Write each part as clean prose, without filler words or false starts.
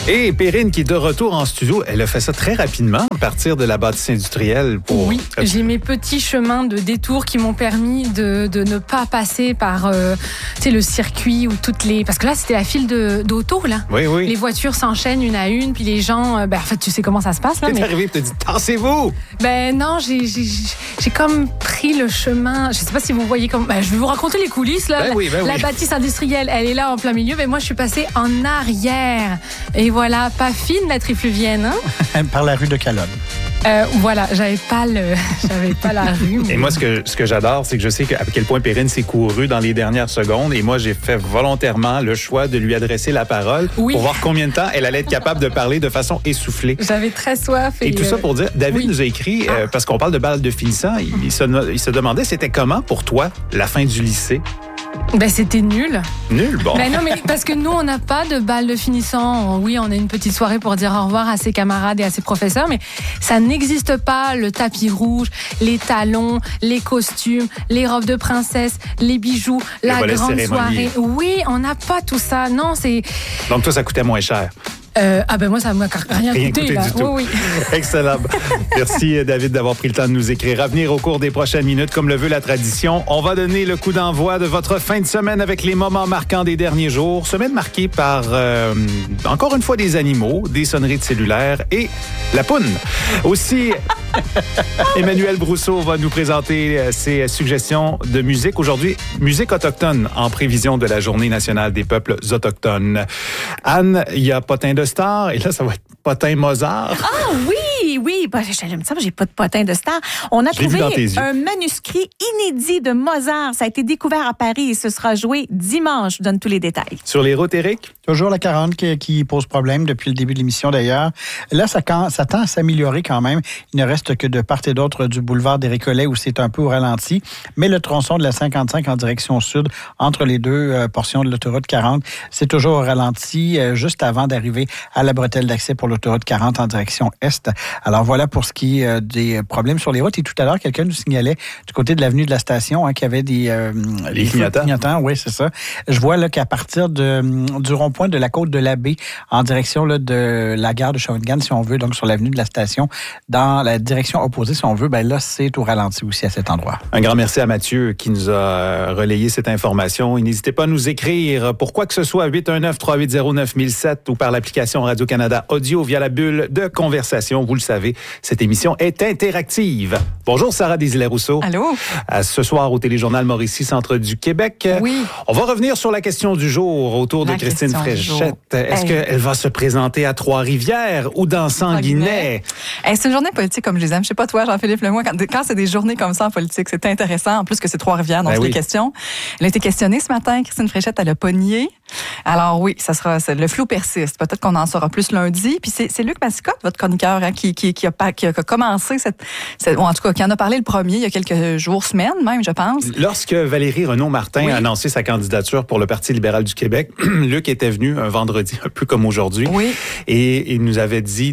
Et Perrine qui est de retour en studio, elle a fait ça très rapidement à partir de la bâtisse industrielle. Oui, j'ai mes petits chemins de détour qui m'ont permis de ne pas passer par le circuit ou toutes les... Parce que là, c'était la file d'auto, là. Oui, oui. Les voitures s'enchaînent une à une, puis les gens... en fait, tu sais comment ça se passe, là. T'es arrivé et t'as dit, tassez-vous! Ben non, j'ai comme pris le chemin... Je sais pas si vous voyez comme... je vais vous raconter les coulisses, là. La bâtisse industrielle, elle est là en plein milieu, mais moi, je suis passée en arrière. Et voilà, pas fine la trifluvienne, hein? Par la rue de Calonne. Voilà, j'avais pas la rue. Mais... Et moi, ce que j'adore, c'est que je sais à quel point Perrine s'est courue dans les dernières secondes. Et moi, j'ai fait volontairement le choix de lui adresser la parole pour voir combien de temps elle allait être capable de parler de façon essoufflée. J'avais très soif. Et tout ça pour dire, David nous a écrit, parce qu'on parle de bal de finissant, il se demandait, c'était comment pour toi la fin du lycée? Ben, c'était nul. Nul, bon. Ben non, mais parce que nous, on n'a pas de bal de finissant. Oui, on a une petite soirée pour dire au revoir à ses camarades et à ses professeurs, mais ça n'existe pas. Le tapis rouge, les talons, les costumes, les robes de princesse, les bijoux, la grande soirée. Oui, on n'a pas tout ça. Non, c'est... Donc toi, ça coûtait moins cher. Moi, ça m'a rien coûté là. Du tout. Oui. Excellent. Merci, David, d'avoir pris le temps de nous écrire. À venir au cours des prochaines minutes, comme le veut la tradition, on va donner le coup d'envoi de votre fin de semaine avec les moments marquants des derniers jours. Semaine marquée par, encore une fois, des animaux, des sonneries de cellulaire et la poune. Aussi, Emmanuel Brousseau va nous présenter ses suggestions de musique. Aujourd'hui, musique autochtone en prévision de la Journée nationale des peuples autochtones. Anne, il y a Potin de star, et là, ça va être Potin Mozart. Ah oui! J'aime ça, j'ai pas de potin de star. On a trouvé un manuscrit inédit de Mozart. Ça a été découvert à Paris et ce sera joué dimanche. Je donne tous les détails. Sur les routes, Éric? Toujours la 40 qui pose problème depuis le début de l'émission d'ailleurs. Là, ça tend à s'améliorer quand même. Il ne reste que de part et d'autre du boulevard des Récollets où c'est un peu au ralenti. Mais le tronçon de la 55 en direction sud, entre les deux portions de l'autoroute 40, c'est toujours au ralenti, juste avant d'arriver à la bretelle d'accès pour l'autoroute 40 en direction est. Alors voilà pour ce qui est des problèmes sur les routes. Et tout à l'heure, quelqu'un nous signalait du côté de l'avenue de la station qu'il y avait des clignotants. Oui, c'est ça. Je vois là qu'à partir du rond-point de la côte de la Baie, en direction là, de la gare de Shawinigan, si on veut, donc sur l'avenue de la station, dans la direction opposée, si on veut, ben là, c'est au ralenti aussi à cet endroit. Un grand merci à Mathieu qui nous a relayé cette information. Et n'hésitez pas à nous écrire pour quoi que ce soit, 819-380-9007 ou par l'application Radio-Canada Audio via la bulle de conversation. Vous le savez, cette émission est interactive. Bonjour Sarah Désilets-Rousseau. Allô. Ce soir au Téléjournal Mauricie, Centre du Québec. Oui. On va revenir sur la question du jour autour de Christine Fréchette. Est-ce qu'elle va se présenter à Trois-Rivières ou dans Sanguinet? C'est une journée politique comme je les aime. Je sais pas toi, Jean-Philippe Lemoyne, quand c'est des journées comme ça en politique, c'est intéressant. En plus que c'est Trois-Rivières, donc c'est des questions. Elle a été questionnée ce matin. Christine Fréchette, elle a pogné. Alors oui, le flou persiste. Peut-être qu'on en saura plus lundi. Puis c'est Luc Massicotte, votre chroniqueur, qui a commencé en tout cas, qui en a parlé le premier il y a quelques jours, semaines même, je pense. Lorsque Valérie Renaud-Martin a annoncé sa candidature pour le Parti libéral du Québec, Luc était venu un vendredi, un peu comme aujourd'hui, et il nous avait dit,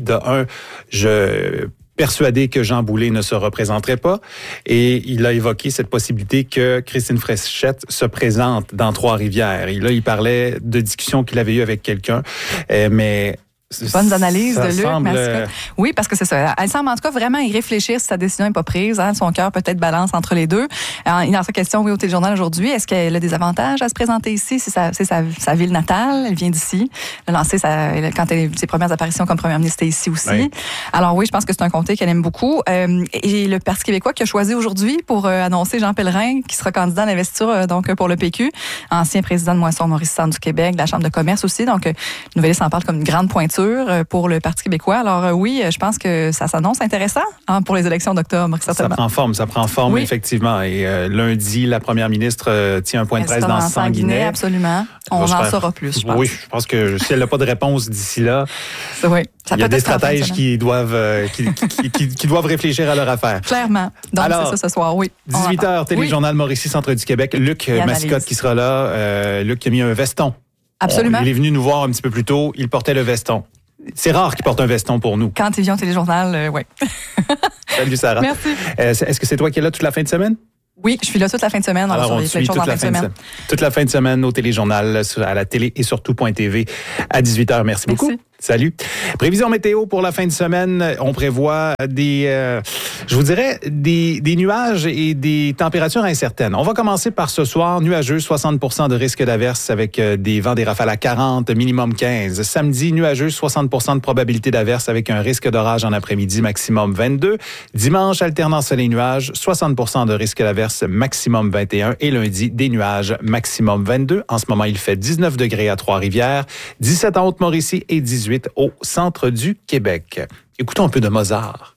persuadé que Jean Boulet ne se représenterait pas. Et il a évoqué cette possibilité que Christine Fréchette se présente dans Trois-Rivières. Et là, il parlait de discussions qu'il avait eues avec quelqu'un, mais... Bonnes analyses de Luc Mascotte. Oui, parce que c'est ça. Elle semble en tout cas vraiment y réfléchir si sa décision n'est pas prise. Son cœur peut-être balance entre les deux. Dans sa question au Téléjournal aujourd'hui, est-ce qu'elle a des avantages à se présenter ici? C'est sa ville natale. Elle vient d'ici. Elle a lancé ses premières apparitions comme première ministre ici aussi. Oui. Alors oui, je pense que c'est un comté qu'elle aime beaucoup. Et le Parti québécois qui a choisi aujourd'hui pour annoncer Jean Pellerin qui sera candidat à l'investiture donc pour le PQ, ancien président de Moisson Maurice Centre du Québec, de la Chambre de commerce aussi. Donc Nouvelliste en parle comme une grande pointure pour le Parti québécois. Alors oui, je pense que ça s'annonce intéressant pour les élections d'octobre. Ça prend forme, effectivement. Et lundi, la première ministre tient un point de presse dans Sanguinet. Absolument. On en saura plus, je pense. Oui, je pense que si elle n'a pas de réponse d'ici là, il y a des stratèges qui doivent réfléchir à leur affaire. Clairement. Donc alors, c'est ça ce soir, oui. 18h, Téléjournal Mauricie, Centre du Québec. Luc Mascotte qui sera là. Luc qui a mis un veston. Absolument. Il est venu nous voir un petit peu plus tôt. Il portait le veston. C'est rare qu'il porte un veston pour nous. Quand il vient au Téléjournal, oui. Salut Sarah. Merci. Est-ce que c'est toi qui es là toute la fin de semaine? Oui, je suis là toute la fin de semaine. Alors, on suit toute la fin de semaine au Téléjournal, à la télé et sur tout.tv à 18h. Merci beaucoup. Salut. Prévision météo pour la fin de semaine. On prévoit des nuages et des températures incertaines. On va commencer par ce soir. Nuageux, 60% de risque d'averse avec des vents des rafales à 40, minimum 15. Samedi, nuageux, 60% de probabilité d'averse avec un risque d'orage en après-midi, maximum 22. Dimanche, alternant soleil-nuages, 60% de risque d'averse, maximum 21. Et lundi, des nuages, maximum 22. En ce moment, il fait 19 degrés à Trois-Rivières, 17 en Haute-Mauricie et 18 au centre du Québec. Écoutons un peu de Mozart.